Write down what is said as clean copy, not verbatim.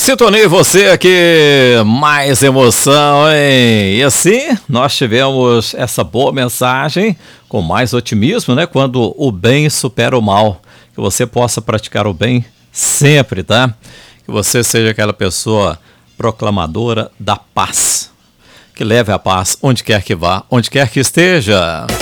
Sintonei você aqui, mais emoção, hein? E assim, nós tivemos essa boa mensagem com mais otimismo, né? Quando o bem supera o mal. Que você possa praticar o bem sempre, tá? Que você seja aquela pessoa proclamadora da paz. Que leve a paz onde quer que vá, onde quer que esteja.